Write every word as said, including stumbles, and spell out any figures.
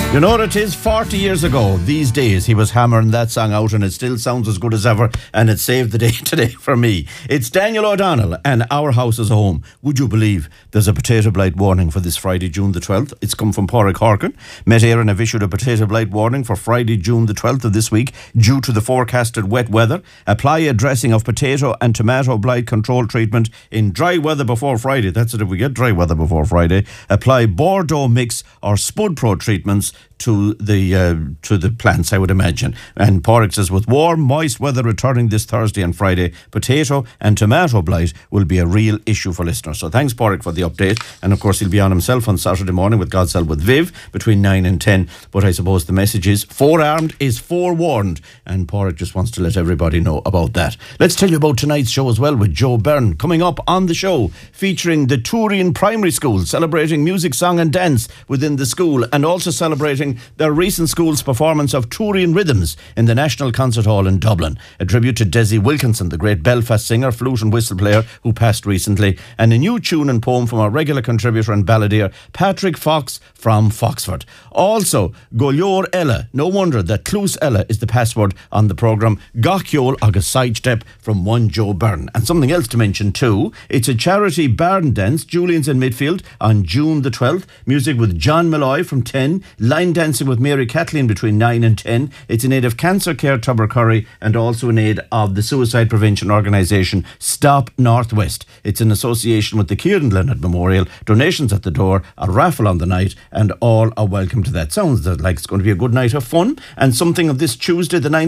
You know what it is? forty years ago, these days, he was hammering that song out and it still sounds as good as ever, and it saved the day today for me. It's Daniel O'Donnell and Our House is a Home. Would you believe there's a potato blight warning for this Friday, June the twelfth? It's come from Pádraig Harkin. Met Éireann have issued a potato blight warning for Friday, June the twelfth of this week due to the forecasted wet weather. Apply a dressing of potato and tomato blight control treatment in dry weather before Friday. That's it, if we get dry weather before Friday. Apply Bordeaux mix or Spud Pro treatments to the uh, to the plants, I would imagine. And Pádraig says, with warm, moist weather returning this Thursday and Friday, potato and tomato blight will be a real issue for listeners. So thanks, Pádraig, for the update. And of course, he'll be on himself on Saturday morning with God's Help with Viv between nine and ten. But I suppose the message is forearmed is forewarned. And Pádraig just wants to let everybody know about that. Let's tell you about tonight's show as well with Joe Byrne. Coming up on the show, featuring the Turin Primary School, celebrating music, song and dance within the school, and also celebrating their recent school's performance of Turin Rhythms in the National Concert Hall in Dublin. A tribute to Desi Wilkinson, the great Belfast singer, flute and whistle player who passed recently, and a new tune and poem from our regular contributor and balladeer, Patrick Fox from Foxford. Also, Goleor Ella. No wonder that Clús Ella is the password on the programme. Gachol agus sidestep from one Joe Byrne. And something else to mention too, it's a charity barn dance, Julian's in midfield, on June the twelfth. Music with John Malloy from ten, line dancing with Mary Kathleen between nine and ten. It's in aid of Cancer Care Tubbercurry and also in aid of the suicide prevention organisation Stop Northwest. It's in association with the Kieran Leonard Memorial. Donations at the door, a raffle on the night, and all are welcome to that. Sounds like it's going to be a good night of fun, and something of this Tuesday the ninth